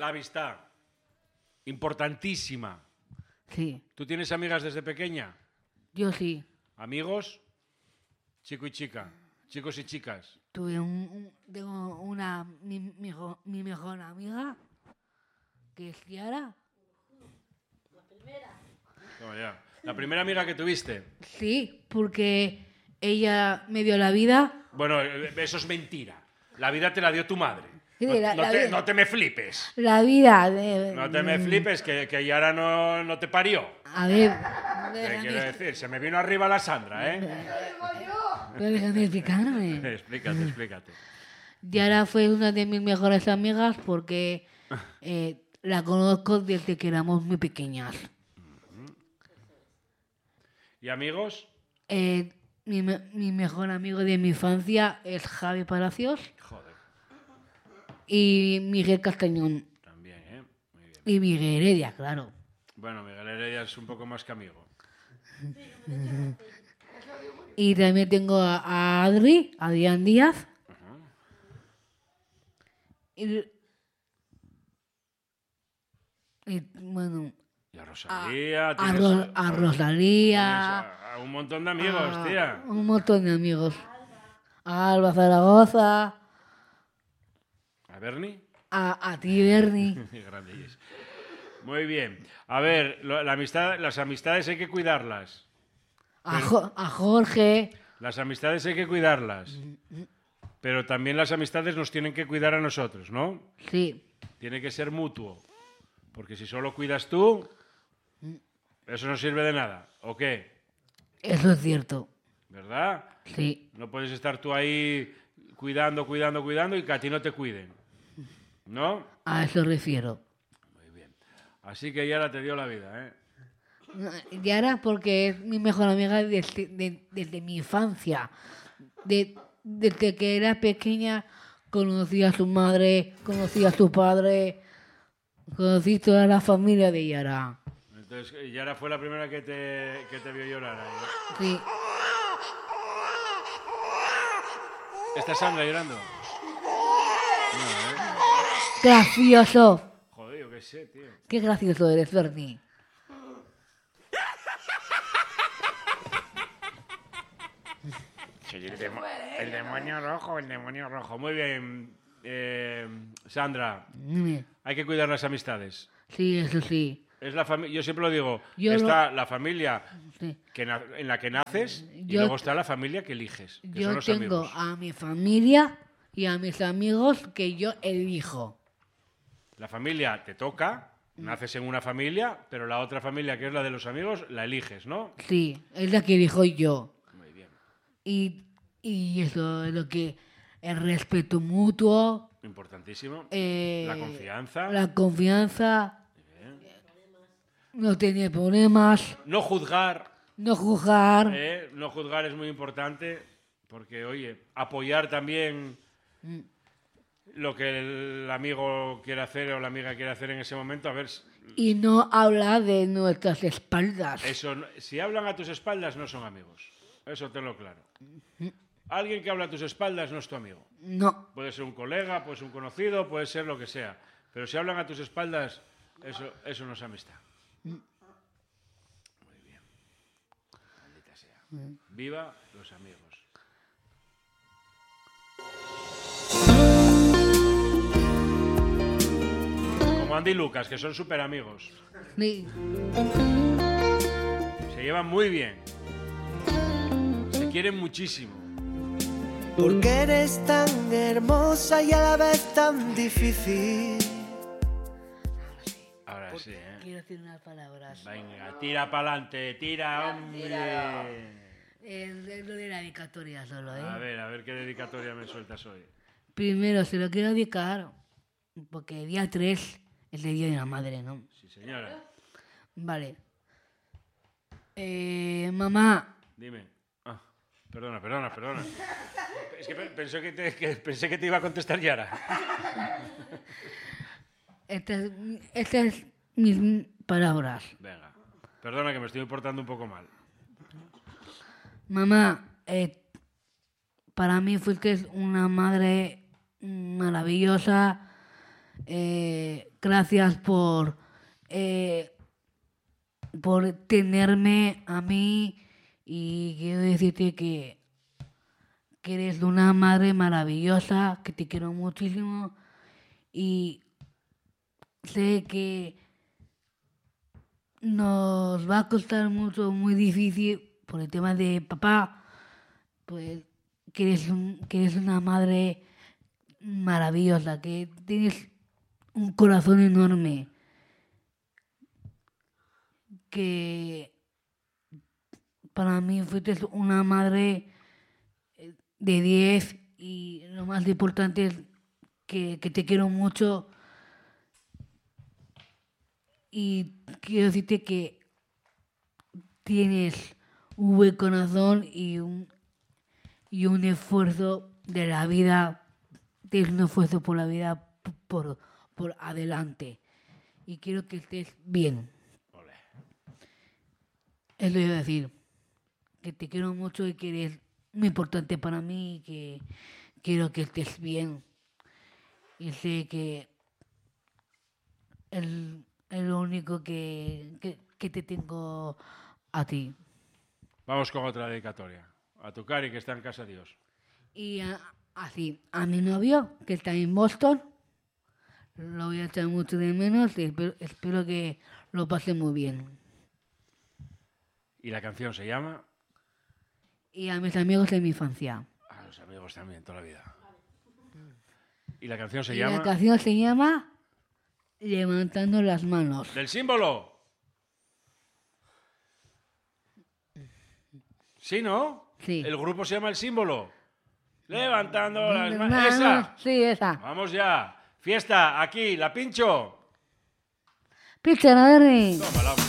La amistad. Importantísima. Sí, ¿Tú tienes amigas desde pequeña? yo sí. ¿Amigos? Chico y chica. Chicos y chicas. Tengo mi mejor amiga, que es Kiara. Toma ya. ¿La primera amiga que tuviste? Sí, porque ella me dio la vida. Bueno, eso es mentira. La vida te la dio tu madre. Sí, No te me flipes. La vida de... No te me flipes, que Yara no te parió. A ver... ¿Qué quiero decir? Se me vino arriba la Sandra, ¿eh? Pero déjame explicarme. Explícate. Yara fue una de mis mejores amigas porque la conozco desde que éramos muy pequeñas. ¿Y amigos? Mi mejor amigo de mi infancia es Javi Palacios. Joder. Y Miguel Castañón. También, ¿eh? Muy bien. Y Miguel Heredia, claro. Bueno, Miguel Heredia es un poco más que amigo. Y también tengo a Adrián Díaz. Y bueno... Y a Rosalía. A Rosalía. A un montón de amigos, tía. Un montón de amigos. A Alba Zaragoza. ¿A Bernie? A ti, Bernie. Grandillos. Muy bien. A ver, las amistades hay que cuidarlas. A Jorge. Las amistades hay que cuidarlas. Pero también las amistades nos tienen que cuidar a nosotros, ¿no? Sí. Tiene que ser mutuo. Porque si solo cuidas tú, eso no sirve de nada. ¿O qué? Eso es cierto. ¿Verdad? Sí. No puedes estar tú ahí cuidando y que a ti no te cuiden. ¿No? A eso refiero. Muy bien. Así que Yara te dio la vida, ¿eh? Yara porque es mi mejor amiga desde mi infancia. Desde que era pequeña conocí a su madre, conocí a su padre, conocí toda la familia de Yara. Entonces, Yara fue la primera que te vio llorar ahí, ¿no? Sí. ¿Está Sandra llorando? No, Gracioso. Joder, yo qué sé, tío. Qué gracioso eres, Bernie. El demonio rojo. Muy bien, Sandra. Hay que cuidar las amistades. Sí, eso sí. Es la yo siempre lo digo. La familia Sí. en la que naces y Yo- luego está la familia que eliges, que son Yo los tengo amigos. a mi familia y a mis amigos que yo elijo. La familia te toca, naces en una familia, pero la otra familia, que es la de los amigos, la eliges, ¿no? Sí, es la que elijo yo. Muy bien. Y eso es lo que... El respeto mutuo. Importantísimo. eh, La confianza. La confianza. No tener problemas. No juzgar. No juzgar. No juzgar es muy importante porque, oye, apoyar también lo que el amigo quiere hacer o la amiga quiere hacer en ese momento. A ver, Y no hablar de nuestras espaldas. si hablan a tus espaldas no son amigos. Eso tenlo claro. Alguien que habla a tus espaldas no es tu amigo. No. Puede ser un colega, puede ser un conocido, puede ser lo que sea. Pero si hablan a tus espaldas, eso no es amistad. Muy bien. Maldita sea. Viva los amigos. Como Andy y Lucas, que son súper amigos. Sí. Se llevan muy bien. Se quieren muchísimo. Porque eres tan hermosa y a la vez tan difícil. Ahora sí, ¿eh? Quiero decir unas palabras. Venga, tira para adelante, tira, hombre. Es lo de la dedicatoria solo, ¿eh? A ver qué dedicatoria me sueltas hoy. Primero, se lo quiero dedicar porque el día 3 es el Día de la Madre, ¿no? Sí, señora. Vale. Mamá. Dime. Perdona. Es que pensé que te iba a contestar Yara. Estas es mis palabras. Venga. Perdona que me estoy portando un poco mal. Mamá, para mí fuiste una madre maravillosa. Gracias por tenerme a mí y quiero decirte que eres una madre maravillosa, que te quiero muchísimo y sé que nos va a costar mucho, muy difícil por el tema de papá, pues que eres una madre maravillosa, que tienes un corazón enorme, que para mí fuiste una madre de 10 y lo más importante es que te quiero mucho y quiero decirte que tienes un buen corazón y un esfuerzo de la vida, tienes un esfuerzo por la vida por adelante y quiero que estés bien. Ole. Eso iba a decir, que te quiero mucho y que eres muy importante para mí y que quiero que estés bien. Y sé que es lo único que te tengo a ti. Vamos con otra dedicatoria. A tu Cari, que está en casa de Dios. Y así, a mi novio, que está en Boston, lo voy a echar mucho de menos y espero que lo pase muy bien. ¿Y la canción se llama? Y a mis amigos de mi infancia. A los amigos también, toda la vida. ¿Y la canción se Y llama? la canción se llama Levantando las manos. ¡Del símbolo! ¿Sí, no? Sí. El grupo se llama El Símbolo. Levantando las manos. ¡Esa! Sí, esa. Vamos ya. Fiesta, aquí, la pincho. Pizza, Tómala, hombre.